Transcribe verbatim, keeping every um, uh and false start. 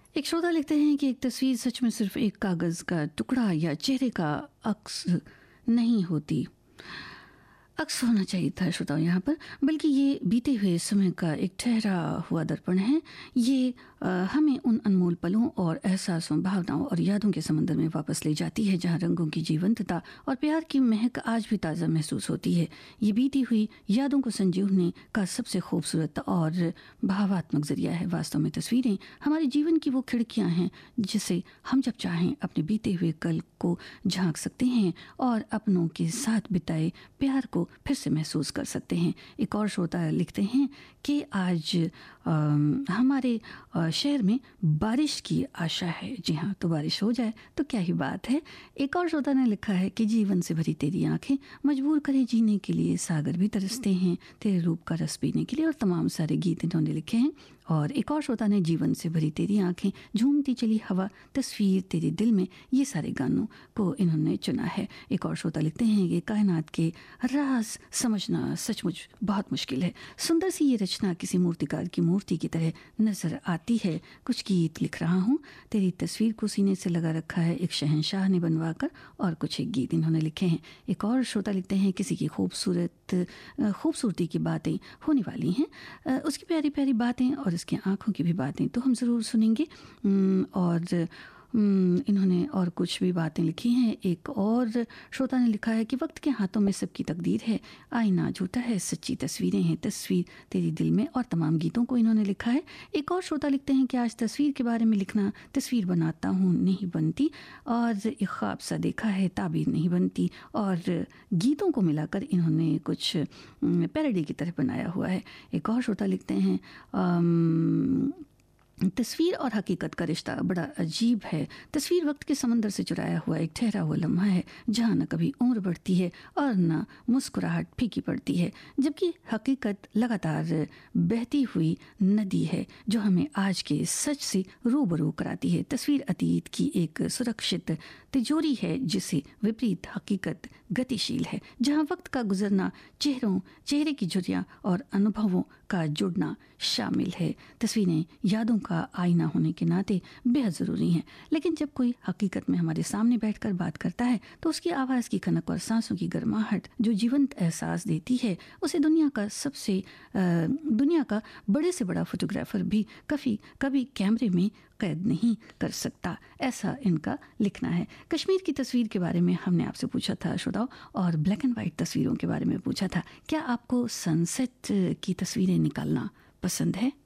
एक श्रोता लिखते हैं कि एक तस्वीर सच में सिर्फ एक कागज़ का टुकड़ा या चेहरे का अक्स नहीं होती, अक्स होना चाहिए था श्रोताओं यहाँ पर, बल्कि ये बीते हुए समय का एक ठहरा हुआ दर्पण है। ये आ, हमें उन अनमोल पलों और एहसासों, भावनाओं और यादों के समंदर में वापस ले जाती है जहाँ रंगों की जीवंतता और प्यार की महक आज भी ताज़ा महसूस होती है। ये बीती हुई यादों को संजोने का सबसे खूबसूरत और भावात्मक जरिया है। वास्तव में तस्वीरें हमारे जीवन की वो खिड़कियाँ हैं जिसे हम जब चाहें अपने बीते हुए कल को झांक सकते हैं और अपनों के साथ बिताए प्यार को फिर से महसूस कर सकते हैं। एक और श्रोता लिखते हैं कि आज आ, हमारे आ, शहर में बारिश की आशा है। जी हाँ, तो बारिश हो जाए तो क्या ही बात है। एक और श्रोता ने लिखा है कि जीवन से भरी तेरी आंखें मजबूर करे जीने के लिए, सागर भी तरसते हैं तेरे रूप का रस पीने के लिए, और तमाम सारे गीत इन्होंने लिखे हैं। और एक और श्रोता ने जीवन से भरी तेरी आंखें, झूमती चली हवा, तस्वीर तेरे दिल में, ये सारे गानों को इन्होंने चुना है। एक और श्रोता लिखते हैं कि कायनात के राज समझना सचमुच बहुत मुश्किल है। सुंदर सी ये रचना किसी मूर्तिकार की मूर्ति की तरह नजर आती है। कुछ गीत लिख रहा हूँ, तेरी तस्वीर को सीने से लगा रखा है एक शहंशाह ने बनवा कर, और कुछ एक गीत इन्होंने लिखे हैं। एक और श्रोता लिखते हैं किसी की खूबसूरत खूबसूरती की बातें होने वाली हैं, उसकी प्यारी प्यारी बातें और उसकी आंखों की भी बातें तो हम ज़रूर सुनेंगे। और इन्होंने और कुछ भी बातें लिखी हैं। एक और श्रोता ने लिखा है कि वक्त के हाथों में सबकी तकदीर है, आईना झूठा है, सच्ची तस्वीरें हैं, तस्वीर तेरी दिल में, और तमाम गीतों को इन्होंने लिखा है। एक और श्रोता लिखते हैं कि आज तस्वीर के बारे में लिखना, तस्वीर बनाता हूँ नहीं बनती, और एक ख्वाब सा देखा है ताबीर नहीं बनती, और गीतों को मिलाकर इन्होंने कुछ पैरोडी की तरह बनाया हुआ है। एक और श्रोता लिखते हैं आम, तस्वीर और हकीकत का रिश्ता बड़ा अजीब है। तस्वीर वक्त के समंदर से चुराया हुआ एक ठहरा हुआ लम्हा है जहाँ न कभी उम्र बढ़ती है और न मुस्कुराहट फीकी पड़ती है, जबकि हकीकत लगातार बहती हुई नदी है जो हमें आज के सच से रूबरू कराती है। तस्वीर अतीत की एक सुरक्षित तिजोरी है जिसे विपरीत हकीकत गतिशील है, जहाँ वक्त का गुजरना, चेहरों चेहरे की झुर्रियाँ और अनुभवों का जुड़ना शामिल है। तस्वीरें यादों का आईना होने के नाते बेहद ज़रूरी हैं, लेकिन जब कोई हकीकत में हमारे सामने बैठकर बात करता है तो उसकी आवाज़ की खनक और सांसों की गर्माहट जो जीवंत एहसास देती है, उसे दुनिया का सबसे दुनिया का बड़े से बड़ा फोटोग्राफर भी कभी कभी कैमरे में कैद नहीं कर सकता। ऐसा इनका लिखना है। कश्मीर की तस्वीर के बारे में हमने आपसे पूछा था श्रोताओं, और ब्लैक एंड वाइट तस्वीरों के बारे में पूछा था। क्या आपको सनसेट की तस्वीरें निकालना पसंद है?